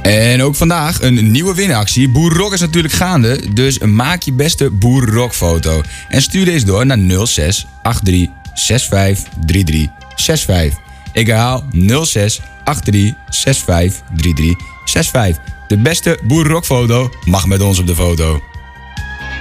En ook vandaag een nieuwe winactie. Boer Rock is natuurlijk gaande, dus maak je beste Boer Rock foto. En stuur deze door naar 06 83 65 33 65. Ik herhaal 06 83 65 33 65. De beste Boer Rock foto mag met ons op de foto.